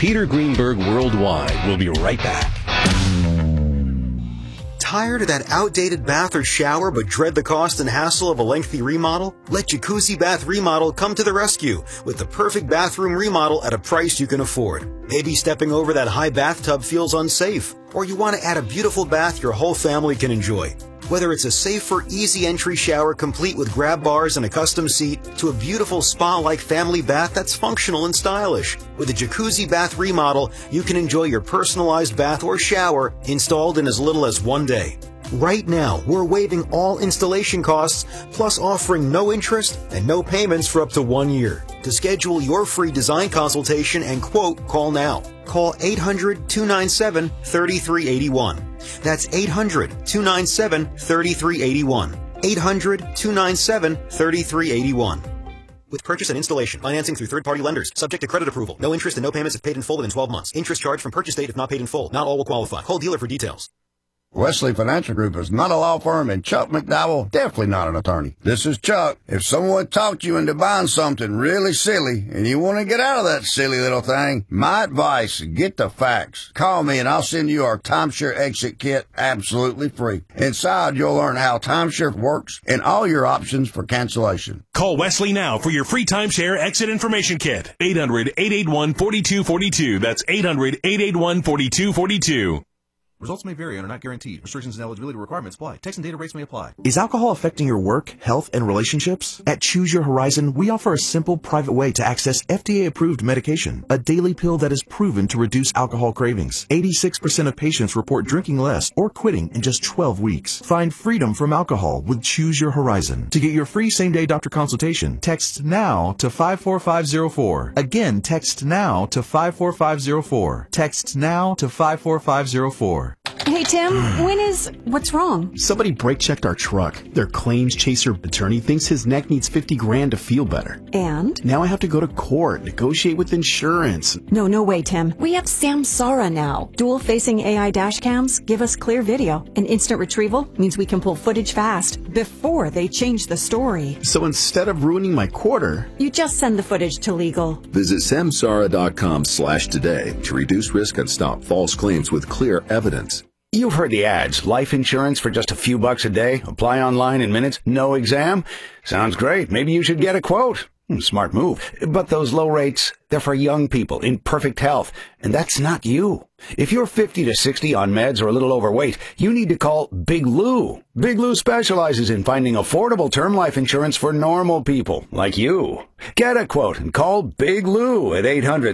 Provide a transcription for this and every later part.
Peter Greenberg Worldwide will be right back. Tired of that outdated bath or shower but dread the cost and hassle of a lengthy remodel? Let Jacuzzi Bath Remodel come to the rescue with the perfect bathroom remodel at a price you can afford. Maybe stepping over that high bathtub feels unsafe, or you want to add a beautiful bath your whole family can enjoy. Whether it's a safer, easy entry shower complete with grab bars and a custom seat to a beautiful spa-like family bath that's functional and stylish. With a Jacuzzi Bath Remodel, you can enjoy your personalized bath or shower installed in as little as 1 day. Right now, we're waiving all installation costs, plus offering no interest and no payments for up to 1 year. To schedule your free design consultation and quote, call now. Call 800-297-3381. That's 800-297-3381. 800-297-3381. With purchase and installation, financing through third-party lenders, subject to credit approval. No interest and no payments if paid in full within 12 months. Interest charged from purchase date if not paid in full. Not all will qualify. Call dealer for details. Wesley Financial Group is not a law firm, and Chuck McDowell, definitely not an attorney. This is Chuck. If someone talked you into buying something really silly, and you want to get out of that silly little thing, my advice, get the facts. Call me and I'll send you our timeshare exit kit absolutely free. Inside, you'll learn how timeshare works and all your options for cancellation. Call Wesley now for your free timeshare exit information kit. 800-881-4242. That's 800-881-4242. Results may vary and are not guaranteed. Restrictions and eligibility requirements apply. Text and data rates may apply. Is alcohol affecting your work, health, and relationships? At Choose Your Horizon, we offer a simple, private way to access FDA-approved medication, a daily pill that is proven to reduce alcohol cravings. 86% of patients report drinking less or quitting in just 12 weeks. Find freedom from alcohol with Choose Your Horizon. To get your free same-day doctor consultation, text NOW to 54504. Again, text NOW to 54504. Text NOW to 54504. Hey, Tim, what's wrong? Somebody brake-checked our truck. Their claims chaser attorney thinks his neck needs $50,000 to feel better. And? Now I have to go to court, negotiate with insurance. No way, Tim. We have Samsara now. Dual-facing AI dash cams give us clear video, and instant retrieval means we can pull footage fast before they change the story. So instead of ruining my quarter, you just send the footage to legal. Visit samsara.com/today to reduce risk and stop false claims with clear evidence. You've heard the ads. Life insurance for just a few bucks a day. Apply online in minutes. No exam. Sounds great. Maybe you should get a quote. Smart move. But those low rates, they're for young people in perfect health. And that's not you. If you're 50 to 60 on meds or a little overweight, you need to call Big Lou. Big Lou specializes in finding affordable term life insurance for normal people like you. Get a quote and call Big Lou at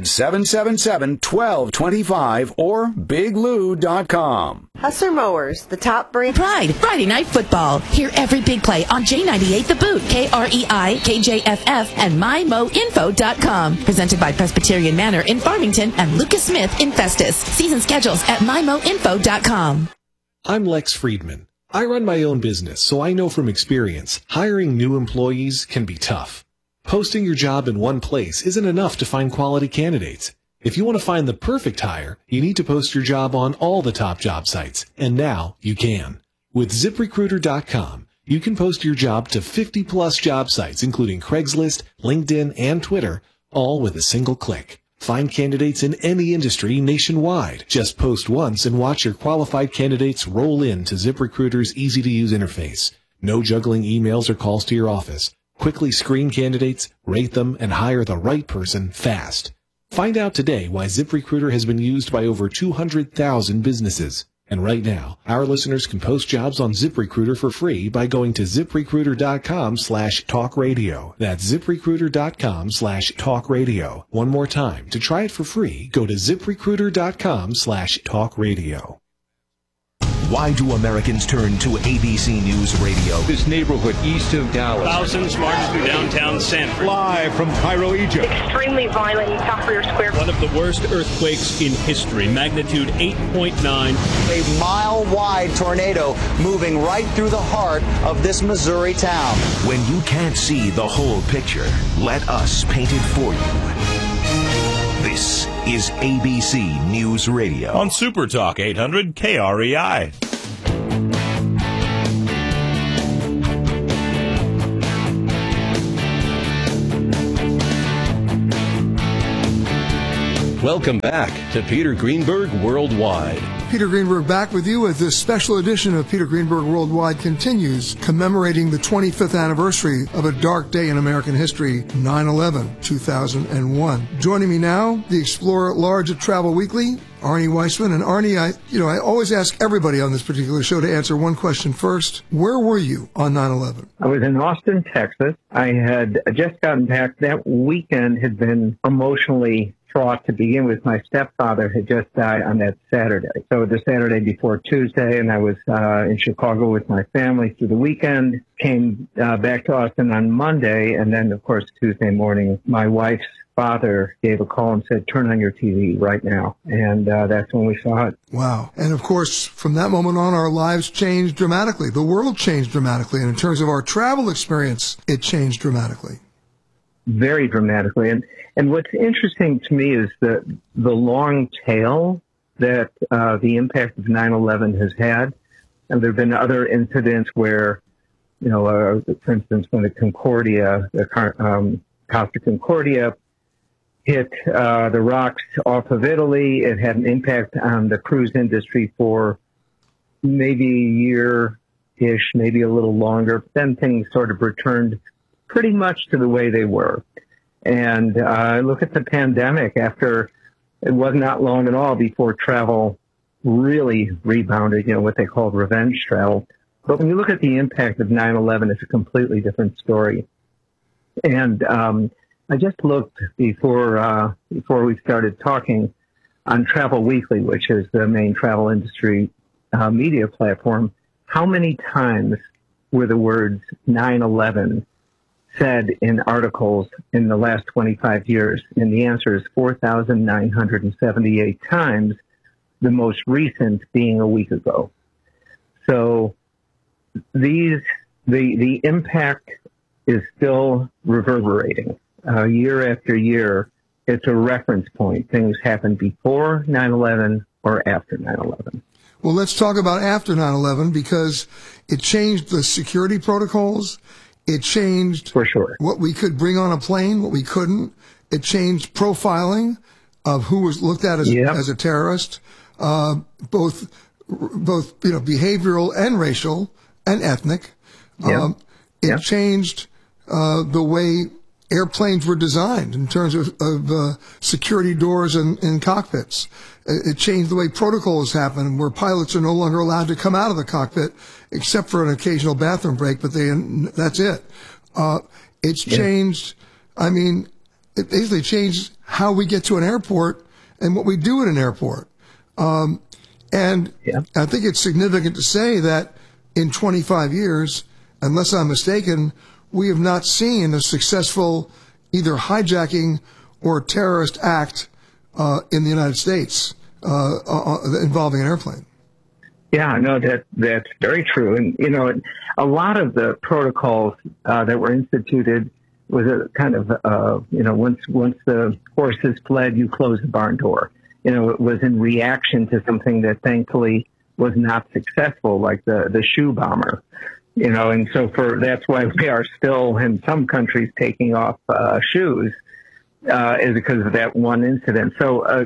800-777-1225 or biglou.com. Hussar Mowers, the top brand. Pride, Friday Night Football. Hear every big play on J98 The Boot, KREI, KJFF, and MyMoInfo.com. Presented by Presbyterian Manor in Farmington and Lucas Smith in Festus. Season schedules at MyMoInfo.com. I'm Lex Friedman. I run my own business, so I know from experience, hiring new employees can be tough. Posting your job in one place isn't enough to find quality candidates. If you want to find the perfect hire, you need to post your job on all the top job sites, and now you can. With ZipRecruiter.com, you can post your job to 50-plus job sites, including Craigslist, LinkedIn, and Twitter, all with a single click. Find candidates in any industry nationwide. Just post once and watch your qualified candidates roll into ZipRecruiter's easy-to-use interface. No juggling emails or calls to your office. Quickly screen candidates, rate them, and hire the right person fast. Find out today why ZipRecruiter has been used by over 200,000 businesses. And right now, our listeners can post jobs on ZipRecruiter for free by going to ZipRecruiter.com/talkradio. That's ZipRecruiter.com/talkradio. One more time. To try it for free, go to ZipRecruiter.com/talkradio. Why do Americans turn to ABC News Radio? This neighborhood east of Dallas. Thousands marching through downtown Sanford. Live from Cairo, Egypt. Extremely violent in Tahrir Square. One of the worst earthquakes in history, magnitude 8.9. A mile-wide tornado moving right through the heart of this Missouri town. When you can't see the whole picture, let us paint it for you. This is ABC News Radio. On Super Talk 800 KREI. Welcome back to Peter Greenberg Worldwide. Peter Greenberg back with you as this special edition of Peter Greenberg Worldwide continues, commemorating the 25th anniversary of a dark day in American history, 9/11, 2001. Joining me now, the explorer at large at Travel Weekly, Arnie Weissman. And Arnie, I always ask everybody on this particular show to answer one question first. Where were you on 9/11? I was in Austin, Texas. I had just gotten back. That weekend had been emotionally fraught to begin with. My stepfather had just died on that Saturday. So the Saturday before Tuesday, and I was in Chicago with my family through the weekend, came back to Austin on Monday, and then, of course, Tuesday morning, my wife's father gave a call and said, turn on your TV right now. And that's when we saw it. Wow. And, of course, from that moment on, our lives changed dramatically. The world changed dramatically. And in terms of our travel experience, it changed dramatically. Very dramatically. And what's interesting to me is the long tail that the impact of 9/11 has had. And there have been other incidents where, for instance, when the Concordia, the Costa Concordia hit the rocks off of Italy, it had an impact on the cruise industry for maybe a year-ish, maybe a little longer. Then things sort of returned pretty much to the way they were. And look at the pandemic. After, it was not long at all before travel really rebounded, what they called revenge travel. But when you look at the impact of 9/11, it's a completely different story. And I just looked before we started talking on Travel Weekly, which is the main travel industry media platform. How many times were the words 9/11 said in articles in the last 25 years? And the answer is 4,978 times, the most recent being a week ago. So the impact is still reverberating year after year. It's a reference point. Things happened before 9/11 or after 9/11. Well, let's talk about after 9/11 because it changed the security protocols. It changed for sure what we could bring on a plane, what we couldn't. It changed profiling of who was looked at as a terrorist, both behavioral and racial and ethnic. It changed the way airplanes were designed in terms of security doors and cockpits. It changed the way protocols happen, where pilots are no longer allowed to come out of the cockpit except for an occasional bathroom break, but that's it. It's changed. I mean, it basically changed how we get to an airport and what we do at an airport. And I think it's significant to say that in 25 years, unless I'm mistaken, we have not seen a successful either hijacking or terrorist act in the United States involving an airplane. Yeah, no, that's very true. And, a lot of the protocols that were instituted was a kind of, once the horses fled, you close the barn door. It was in reaction to something that thankfully was not successful, like the shoe bomber. And so that's why we are still in some countries taking off shoes, is because of that one incident. So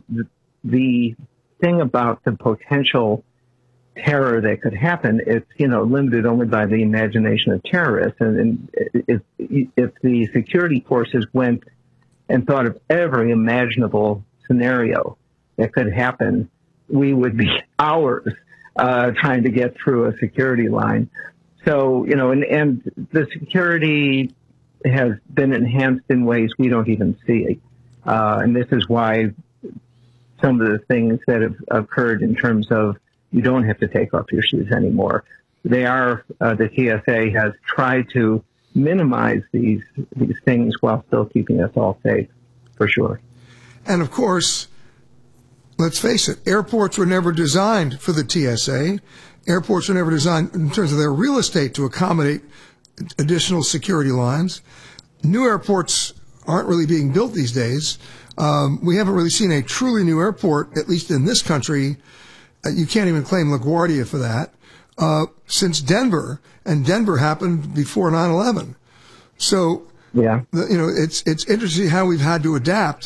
the thing about the potential terror that could happen, it's limited only by the imagination of terrorists. And if the security forces went and thought of every imaginable scenario that could happen, we would be hours trying to get through a security line. So, and the security has been enhanced in ways we don't even see. And this is why some of the things that have occurred in terms of you don't have to take off your shoes anymore. The TSA has tried to minimize these things while still keeping us all safe, for sure. And of course, let's face it, airports were never designed for the TSA. Airports were never designed in terms of their real estate to accommodate additional security lines. New airports aren't really being built these days. We haven't really seen a truly new airport, at least in this country. You can't even claim LaGuardia for that, since Denver, and Denver happened before 9/11. So, it's interesting how we've had to adapt.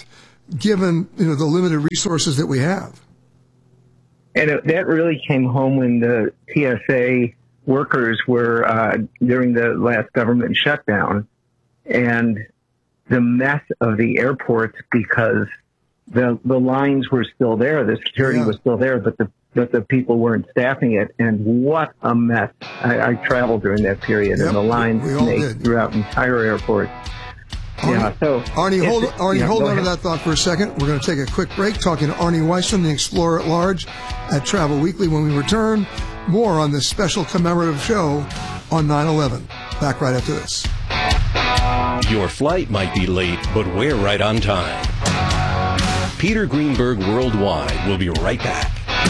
given the limited resources that we have. And that really came home when the TSA workers were during the last government shutdown, and the mess of the airports, because the lines were still there, the security was still there, but the people weren't staffing it, and what a mess. I traveled during that period, and the lines snaked throughout entire airports. Arnie, hold on to that thought for a second. We're going to take a quick break, talking to Arnie Weissman, the Explorer at Large at Travel Weekly. When we return, more on this special commemorative show on 9/11. Back right after this. Your flight might be late, but we're right on time. Peter Greenberg Worldwide will be right back.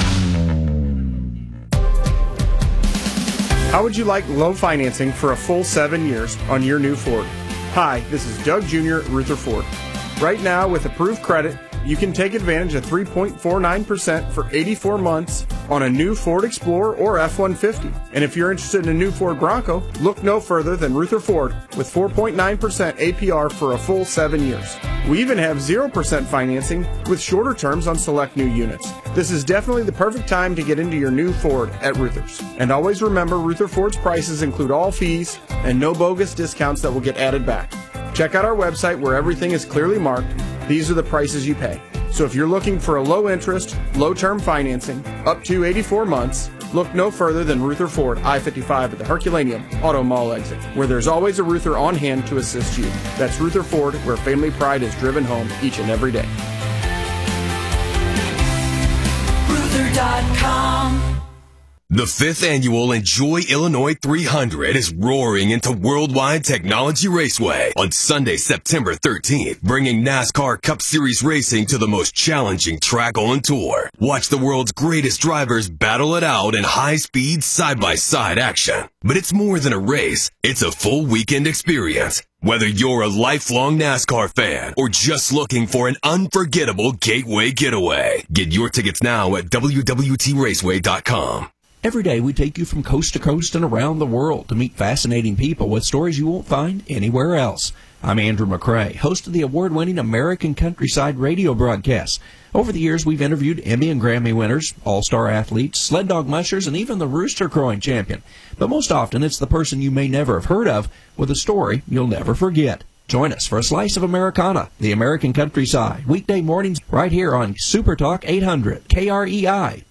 How would you like low financing for a full 7 years on your new Ford? Hi, this is Doug Jr. at Ruther Ford. Right now, with approved credit, you can take advantage of 3.49% for 84 months on a new Ford Explorer or F-150. And if you're interested in a new Ford Bronco, look no further than Ruther Ford with 4.9% APR for a full 7 years. We even have 0% financing with shorter terms on select new units. This is definitely the perfect time to get into your new Ford at Ruther's. And always remember, Ruther Ford's prices include all fees and no bogus discounts that will get added back. Check out our website where everything is clearly marked. These are the prices you pay. So if you're looking for a low interest, low term financing, up to 84 months, look no further than Ruther Ford, I-55 at the Herculaneum Auto Mall exit, where there's always a Ruther on hand to assist you. That's Ruther Ford, where family pride is driven home each and every day. Ruther.com. The 5th annual Enjoy Illinois 300 is roaring into Worldwide Technology Raceway on Sunday, September 13th, bringing NASCAR Cup Series racing to the most challenging track on tour. Watch the world's greatest drivers battle it out in high-speed, side-by-side action. But it's more than a race. It's a full weekend experience. Whether you're a lifelong NASCAR fan or just looking for an unforgettable gateway getaway, get your tickets now at www.raceway.com. Every day we take you from coast to coast and around the world to meet fascinating people with stories you won't find anywhere else. I'm Andrew McCrae, host of the award-winning American Countryside radio broadcast. Over the years, we've interviewed Emmy and Grammy winners, all-star athletes, sled dog mushers, and even the rooster crowing champion. But most often, it's the person you may never have heard of with a story you'll never forget. Join us for a slice of Americana, the American Countryside, weekday mornings right here on Super Talk 800 KREI.